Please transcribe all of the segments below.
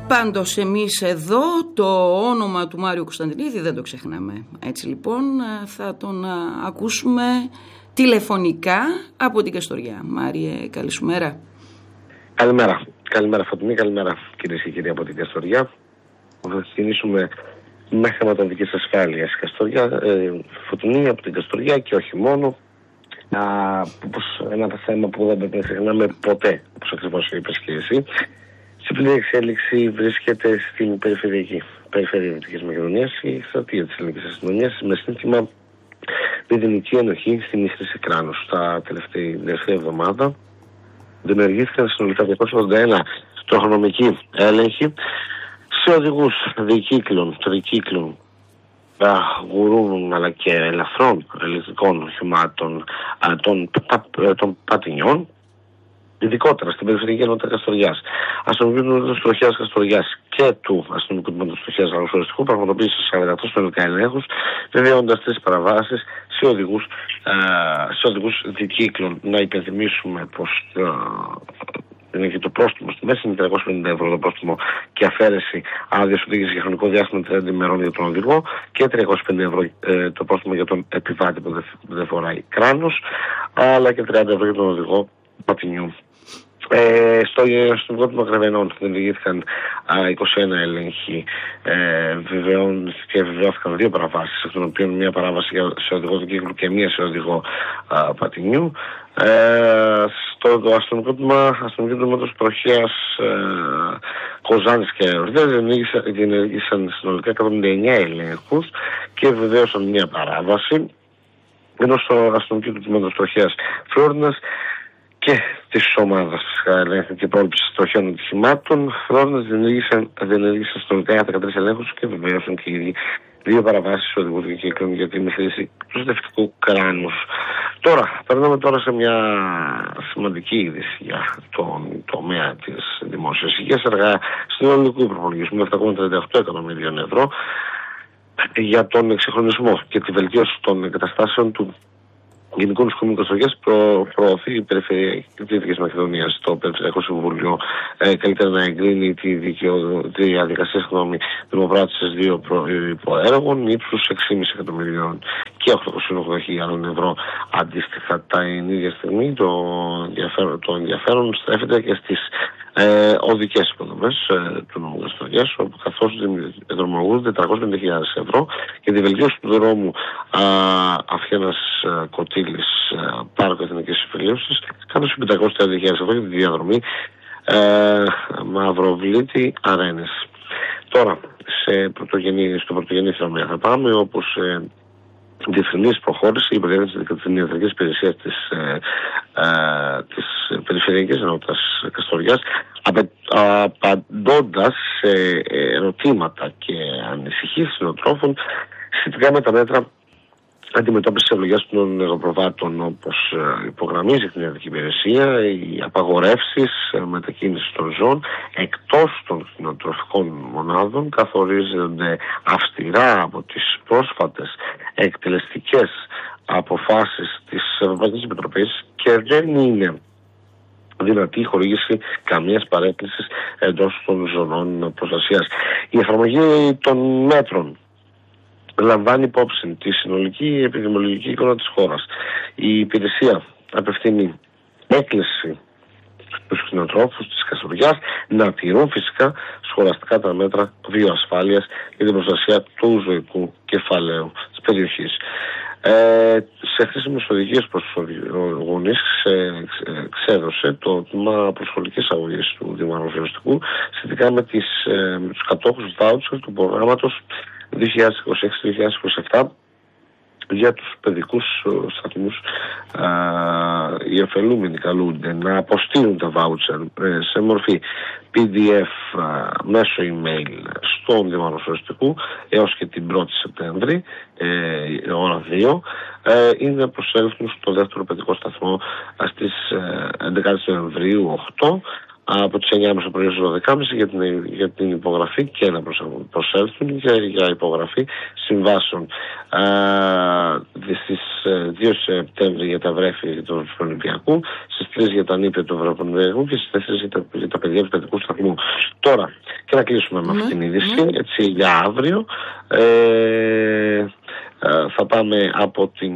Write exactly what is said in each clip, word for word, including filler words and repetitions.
Πάντως εμείς εδώ το όνομα του Μάριου Κωνσταντινίδη δεν το ξεχνάμε. Έτσι λοιπόν θα τον ακούσουμε τηλεφωνικά από την Καστοριά. Μάριε, καλή σου μέρα. Καλημέρα. Καλημέρα Φωτεινή, καλημέρα κυρίες και κύριοι από την Καστοριά. Θα ξεκινήσουμε με θέματα δικής ασφάλειας. Καστοριά, ε, Φωτεινή από την Καστοριά και όχι μόνο. Α, όπως ένα θέμα που δεν πρέπει να ξεχνάμε ποτέ, όπως ακριβώς είπες και εσύ. Στην πλήρη εξέλιξη βρίσκεται στην περιφερειακή περιφέρεια Δυτικής Μακεδονίας η στρατεία της ελληνικής αστυνομίας με σύνθημα «Μηδενική ενοχή στην ίσθηση κράνους». Τα τελευταία, τελευταία εβδομάδα δημιουργήθηκαν συνολικά διακόσια ογδόντα ένα τροχονομικοί έλεγχοι σε οδηγούς δικύκλων, τρικύκλων, γουρούνων αλλά και ελαφρών ελεκτρικών οχημάτων των, των πατινιών, ειδικότερα στην περιφερειακή ενότητα Καστοριάς. Αστυνομικού τμήματος τροχέας Καστοριάς και του αστυνομικού τμήματος τροχέας Αγροσφαιριστικού πραγματοποίησε σαράντα οκτώ συνολικά ελέγχους, βεβαιώνοντας τρεις παραβάσεις σε οδηγούς, σε οδηγούς δικύκλων. Να υπενθυμίσουμε πως είναι και το πρόστιμο στη μέση, είναι τριακόσια πενήντα ευρώ το πρόστιμο και αφαίρεση άδειας οδήγησης για χρονικό διάστημα τριάντα ημερών για τον οδηγό και τριακόσια πενήντα ευρώ ε, το πρόστιμο για τον επιβάτη που δεν δε φοράει κράνος, αλλά και τριάντα ευρώ για τον οδηγό πατινιού. Ε, στο αστυνομικό τμήμα Γρεβενών δημιουργήθηκαν είκοσι ένα έλεγχοι ε, και βεβαιώθηκαν δύο παραβάσεις, εκ των οποίων μία παράβαση σε οδηγό δικύκλου και μία σε οδηγό α, πατινιού. Ε, στο αστυνομικό τμήμα αστυνομικού τροχέας ε, Κοζάνης και Ορδές διενέργησαν συνολικά εκατόν πενήντα εννέα ελέγχους και βεβαίωσαν μία παράβαση, ενώ στο αστυνομικό τμήμα τροχέας Φλόρινας και τη ομάδα ελέγχου και πρόληψη τροχαίων ατυχημάτων, Φλόρινας διενέργησαν συνολικά δεκατρείς ελέγχους και βεβαίωσαν και οι δύο παραβάσεις οδηγού δικύκλων για τη μη χρήση προστατευτικού κράνους. Τώρα, περνάμε τώρα σε μια σημαντική είδηση για τον τομέα της δημόσιας υγείας. Έργα συνολικού προπολογισμού επτακόσια τριάντα οκτώ εκατομμυρίων ευρώ για τον εξυγχρονισμό και τη βελτίωση των εγκαταστάσεων του Γενικού Νοσοκομείου Καστοριάς προ, προωθεί η Περιφερειακή Δυτικής Μακεδονίας. Το Περιφερειακό Συμβούλιο ε, καλύτερα να εγκρίνει τη, δικαιο, τη διαδικασία δημοπράτησης δύο υποέργων ύψους έξι κόμμα πέντε εκατομμυρίων και οκτακόσια ογδόντα χιλιάδες ευρώ αντίστοιχα. Τα ίδια στιγμή το ενδιαφέρον, το ενδιαφέρον στρέφεται και στις ε, οδικές υποδομές ε, του νομού Καστοριάς, όπου καθώς δρομολογούνται τριακόσιες πενήντα χιλιάδες ευρώ και τη βελτίωση του δρόμου Αφιένας Κωτήλης Πάρκο Εθνικής Συμφιλίωσης κάτω στις πεντακόσιες τριάντα χιλιάδες ευρώ για τη διαδρομή ε, Μαυροβλήτη Αρένης. Τώρα, σε πρωτογενή, στο πρωτογενή θέμα θα πάμε, όπως ε, διευκρινής προχώρηση η προδιεύθυνση της ιατρικής υπηρεσίας της, ε, ε, της Περιφερειακής Ενότητας Καστοριάς, απαντώντας σε ερωτήματα και ανησυχίες συνοτρόφων σχετικά με τα μέτρα αντιμετώπιση της ευλογίας των εργοπροβάτων, όπως υπογραμμίζει την ιατρική υπηρεσία, οι απαγορεύσεις μετακίνησης των ζώων εκτός των κτηνοτροφικών μονάδων καθορίζονται αυστηρά από τις πρόσφατες εκτελεστικές αποφάσεις της Ευρωπαϊκής Επιτροπής και δεν είναι δυνατή χορήγηση καμίας παρέκκλησης εντός των ζωνών προστασίας. Η εφαρμογή των μέτρων λαμβάνει υπόψη τη συνολική επιδημιολογική εικόνα της χώρας. Η υπηρεσία απευθύνει έκκληση στους κτηνοτρόφους της Καστοριάς να τηρούν φυσικά σχολαστικά τα μέτρα βιοασφάλειας για την προστασία του ζωικού κεφαλαίου της περιοχής. Ε, σε χρήσιμες οδηγίες προς τους γονείς ξέδωσε το τμήμα προσχολικής αγωγής του Δήμου Αγροσφαιριστικού σχετικά με, τις, ε, με τους κατόχους βάουτσερ του προγράμματος δύο χιλιάδες είκοσι έξι δύο χιλιάδες είκοσι επτά για τους παιδικούς σταθμούς. Οι ωφελούμενοι καλούνται να αποστείλουν τα βάουτσερ σε μορφή πι ντι εφ μέσω email στον Δήμο Αγροσφαιριστικού έως και την πρώτη Σεπτέμβρη, ε, ώρα δύο, ε, ή να προσέλθουν στο δεύτερο παιδικό σταθμό στις έντεκα Νοεμβρίου οκτώ από τις εννιά το πρωί στις δώδεκα και μισή για την, για την υπογραφή και να προσέλθουν για, για υπογραφή συμβάσεων. Στις δύο Σεπτέμβρη για τα βρέφη του Ολυμπιακού, στις τρεις για τα νήπια του Ευρωπαϊκού και στις τέσσερις για τα, για τα παιδιά του παιδικού σταθμού. Τώρα, και να κλείσουμε με αυτή την είδηση, ναι. έτσι, για αύριο. Ε, θα πάμε από την...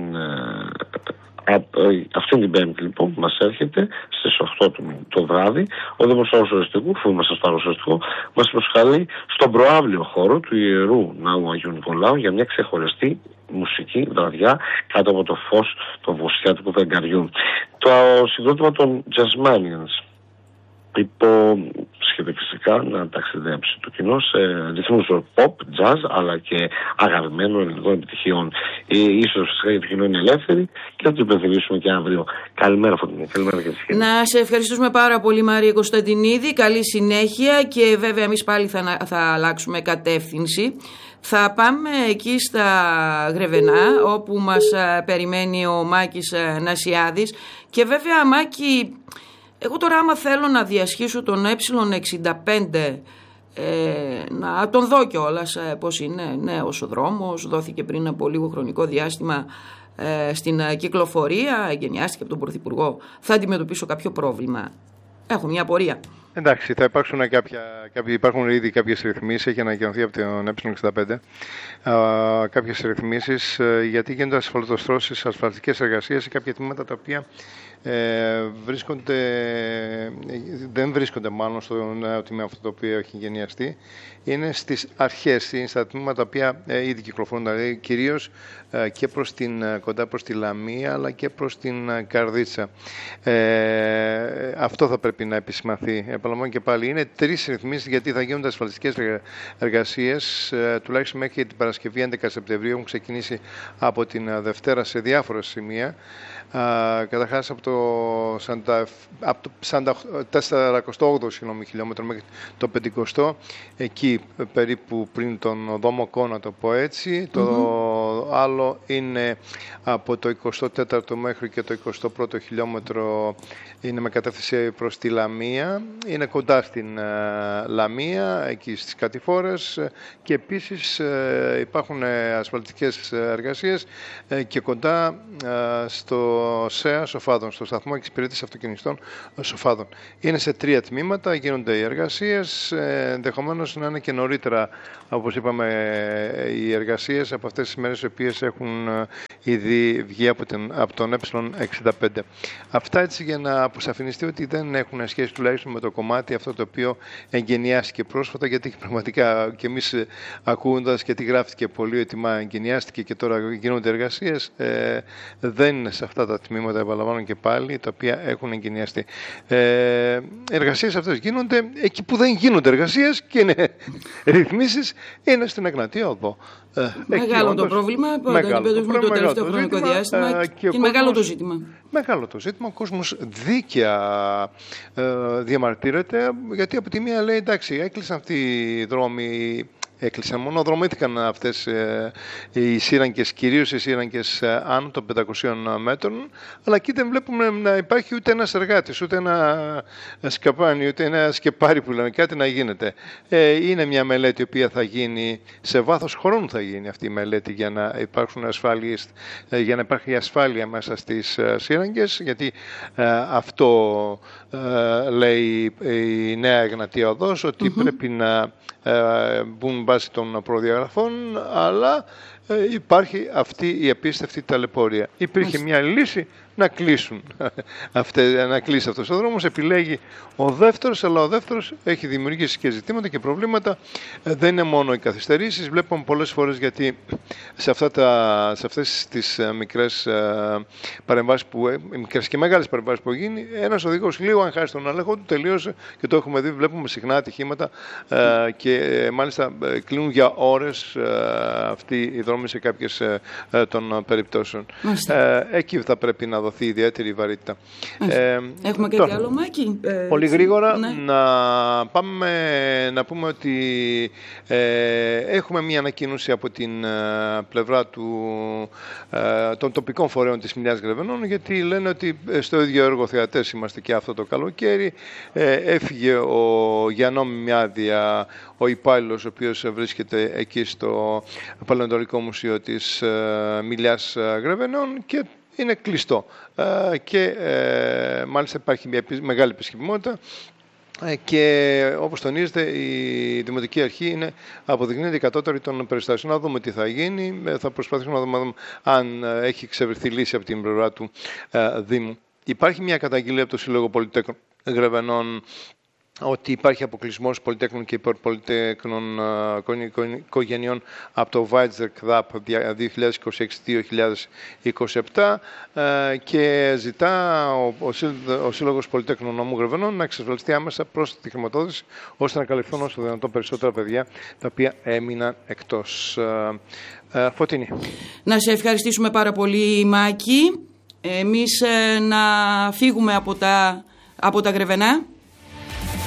Αυτή την Πέμπτη λοιπόν που μας έρχεται στις οκτώ το, το βράδυ, ο Δήμος Αροσοριστικού, που είμαστε στο Αροσοριστικό, μας προσκαλεί στον προαύλιο χώρο του Ιερού Ναού Αγίου Νικολάου για μια ξεχωριστή μουσική βραδιά κάτω από το φως του βοστιάτικου φεγγαριού. Το συγκρότημα των Jazzmanians υπόσχεται φυσικά να ταξιδέψει το κοινό σε ρυθμούς pop, jazz, αλλά και αγαπημένων ελληνικών επιτυχιών. Η είσοδος φυσικά για το κοινό είναι ελεύθερη και θα το υπενθυμίσουμε και αύριο. Καλημέρα, Φωτεινή. Καλημέρα και εσείς. Να σε ευχαριστούμε πάρα πολύ, Μαρία Κωνσταντινίδη. Καλή συνέχεια και βέβαια εμείς πάλι θα, θα αλλάξουμε κατεύθυνση. Θα πάμε εκεί στα Γρεβενά, όπου μας περιμένει ο Μάκης Νασιάδης. Και βέβαια, Μάκη, εγώ τώρα άμα θέλω να διασχίσω τον ε εξήντα πέντε, ε, να τον δω κιόλας ε, πώς είναι, νέος ο δρόμος, δόθηκε πριν από λίγο χρονικό διάστημα ε, στην κυκλοφορία, εγκαινιάστηκε από τον Πρωθυπουργό, θα αντιμετωπίσω κάποιο πρόβλημα? Έχω μια απορία. Εντάξει, θα υπάρξουν κάποια, κάποια, υπάρχουν ήδη κάποιες ρυθμίσεις, έχει ανακοινωθεί από τον ε εξήντα πέντε, α, κάποιες ρυθμίσεις, γιατί γίνονται ασφαλτοστρώσεις, ασφαλτικές εργασίες σε κάποια τμήματα τα οποία ε, βρίσκονται, δεν βρίσκονται μάλλον στο νέο τμήμα αυτό το οποίο έχει γενιαστεί. Είναι στις αρχές, είναι στα τμήματα τα οποία ε, ήδη κυκλοφορούν, δηλαδή κυρίως ε, και προς την, κοντά προς τη Λαμία αλλά και προς την ε, Καρδίτσα. Ε, αυτό θα πρέπει να επισημανθεί. Επαναλαμβάνω και πάλι, είναι τρεις ρυθμίσεις γιατί θα γίνονται ασφαλιστικές εργασίες, ε, τουλάχιστον μέχρι την Παρασκευή έντεκα Σεπτεμβρίου, έχουν ξεκινήσει από την ε, Δευτέρα σε διάφορα σημεία. Uh, καταρχάς από το σαράντα οκτώ χιλιόμετρο μέχρι το πενηκοστό, εκεί περίπου πριν τον δόμο Κό, να το πω έτσι. Mm-hmm. Το άλλο είναι από το εικοστό τέταρτο μέχρι και το εικοστό πρώτο χιλιόμετρο, είναι με κατεύθυνση προς τη Λαμία. Είναι κοντά στην uh, Λαμία, εκεί στις κατηφόρες, και επίσης uh, υπάρχουν ασφαλτικές εργασίες uh, και κοντά uh, στο ΣΕΑ Σοφάδων, στο σταθμό εξυπηρέτησης αυτοκινηστών Σοφάδων. Είναι σε τρία τμήματα, γίνονται οι εργασίες, ενδεχομένως να είναι και νωρίτερα, όπως είπαμε, οι εργασίες από αυτές τις μέρες οι οποίες έχουν ήδη βγει από, την, από τον ε εξήντα πέντε. Αυτά έτσι για να αποσαφινιστεί ότι δεν έχουν σχέση τουλάχιστον με το κομμάτι αυτό το οποίο εγκαινιάστηκε πρόσφατα, γιατί πραγματικά και εμείς ακούγοντας και τι γράφτηκε πολύ ότι μα εγκαινιάστηκε και τώρα γίνονται εργασίες, ε, δεν είναι σε αυτά τα τμήματα, επαναλαμβάνω και πάλι, τα οποία έχουν εγκαινιαστεί. Ε, εργασίες αυτές γίνονται εκεί που δεν γίνονται εργασίες και είναι ρυθμίσεις, είναι στην Εγνατία Οδό. Ε, μεγάλο όντως, το πρόβλημα που αντιμετωπίζουμε το τελευταίο χρονικό διάστημα ε, και, και είναι μεγάλο το ζήτημα. Μεγάλο το ζήτημα. Ο κόσμος δίκαια ε, διαμαρτύρεται, γιατί από τη μία λέει εντάξει, έκλεισαν αυτοί οι δρόμοι. Έκλεισαν, μονοδρομήθηκαν αυτές ε, οι σύραγγες, κυρίως οι σύραγγες ε, άνω των πεντακοσίων μέτρων, αλλά εκεί δεν βλέπουμε να υπάρχει ούτε ένας εργάτης, ούτε ένα σκαπάνι, ούτε ένα σκεπάρι που λένε, κάτι να γίνεται. Ε, είναι μια μελέτη η οποία θα γίνει, σε βάθος χρόνου θα γίνει αυτή η μελέτη για να, υπάρξουν ασφάλειες, ε, για να υπάρχει ασφάλεια μέσα στις ε, σύραγγες, γιατί ε, αυτό ε, λέει η Νέα Εγνατία Οδός, ότι mm-hmm. πρέπει να ε, μπουν βάσει των προδιαγραφών, αλλά ε, υπάρχει αυτή η απίστευτη ταλαιπωρία. Υπήρχε μια λύση να κλείσουν αυτές, να κλείσει αυτός ο δρόμος, επιλέγει ο δεύτερος, αλλά ο δεύτερος έχει δημιουργήσει και ζητήματα και προβλήματα. Ε, δεν είναι μόνο οι καθυστερήσεις, βλέπουμε πολλές φορές, γιατί σε, αυτά τα, σε αυτές τις ε, μικρές ε, παρεμβάσεις, που, ε, μικρές και μεγάλες παρεμβάσεις που γίνει, ένας οδηγός λίγο αν χάσει τον έλεγχο του, τελείωσε, και το έχουμε δει, βλέπουμε συχνά ατυχήματα ε, και ε, μάλιστα ε, κλείνουν για ώρες ε, αυτοί οι δρόμοι σε κάποιες ε, ε, των περιπτώσεων. Ε, εκεί θα πρέπει να δοθεί ιδιαίτερη βαρύτητα. Ε, Έχουμε κάτι άλλο, Μάκη? Ε, πολύ γρήγορα ναι. να πάμε να πούμε ότι ε, έχουμε μια ανακοίνωση από την ε, πλευρά του, ε, των τοπικών φορέων της Μηλιάς Γρεβενών, γιατί λένε ότι στο ίδιο έργο θεατές είμαστε και αυτό το καλοκαίρι. Ε, έφυγε ο Γιαννό Μιάδια, ο υπάλληλος ο οποίος βρίσκεται εκεί στο Παλαιοντολικό Μουσείο της ε, Μηλιάς Γρεβενών, και είναι κλειστό. Ε, και ε, μάλιστα υπάρχει μια μεγάλη επισκεψιμότητα. Και όπως τονίζεται, η Δημοτική Αρχή είναι, αποδεικνύεται η κατώτερη των περιστάσεων. Να δούμε τι θα γίνει. Θα προσπαθήσουμε να δούμε, να δούμε αν έχει ξεβρεθεί λύση από την πλευρά του ε, Δήμου. Υπάρχει μια καταγγελία από το Σύλλογο Πολυτέχνων Γρεβενών ότι υπάρχει αποκλεισμός πολυτέκνων και υπερπολυτέκνων οικογενειών από το Βάιτζερ ΚΔΑΠ δύο χιλιάδες είκοσι έξι δύο χιλιάδες είκοσι επτά και ζητά ο, ο, ο Σύλλογος Πολυτέκνων Νομού Γρεβενών να εξασφαλιστεί άμεσα πρόσθετη χρηματοδότηση ώστε να καλυφθούν όσο δυνατόν περισσότερα παιδιά τα οποία έμειναν εκτός. Φωτεινή. Να σε ευχαριστήσουμε πάρα πολύ, Μάκη. Εμείς ε, να φύγουμε από τα, από τα Γρεβενά.